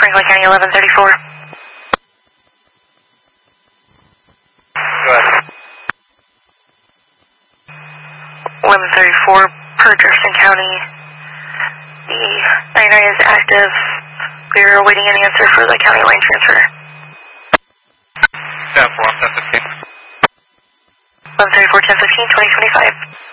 Franklin County 1134. Go ahead. 1134 per Jefferson County. The 99 is active. We are awaiting an answer for the county line transfer. 10-4, 10-15. 1134, 1015, 2025.